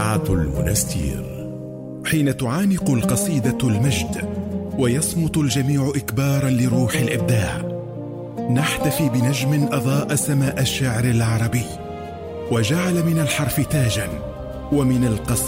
إذاعة المنستير. حين تعانق القصيدة المجد ويصمت الجميع إكبارا لروح الإبداع، نحتفي بنجم أضاء سماء الشعر العربي وجعل من الحرف تاجا ومن القصيدة